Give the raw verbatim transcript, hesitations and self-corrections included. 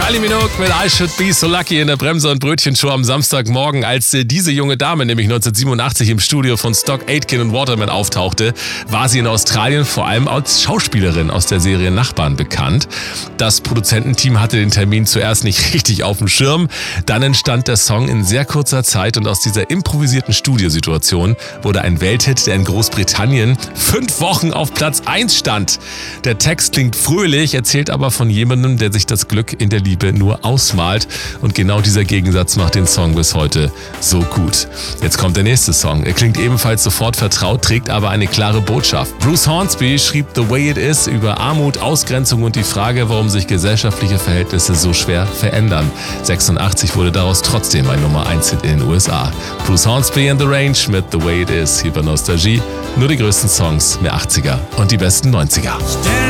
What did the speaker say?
Kylie Minogue mit I Should Be So Lucky in der Bremse- und Brötchenshow am Samstagmorgen. Als äh, diese junge Dame nämlich neunzehnhundertsiebenundachtzig im Studio von Stock Aitken und Waterman auftauchte, war sie in Australien vor allem als Schauspielerin aus der Serie Nachbarn bekannt. Das Produzententeam hatte den Termin zuerst nicht richtig auf dem Schirm. Dann entstand der Song in sehr kurzer Zeit und aus dieser improvisierten Studiosituation wurde ein Welthit, der in Großbritannien fünf Wochen auf Platz eins stand. Der Text klingt fröhlich, erzählt aber von jemandem, der sich das Glück in der Liebe nur ausmalt. Und genau dieser Gegensatz macht den Song bis heute so gut. Jetzt kommt der nächste Song. Er klingt ebenfalls sofort vertraut, trägt aber eine klare Botschaft. Bruce Hornsby schrieb The Way It Is über Armut, Ausgrenzung und die Frage, warum sich gesellschaftliche Verhältnisse so schwer verändern. sechsundachtzig wurde daraus trotzdem ein Nummer eins Hit in den U S A. Bruce Hornsby and The Range mit The Way It Is hier bei Nostalgie. Nur die größten Songs der achtziger und die besten neunziger.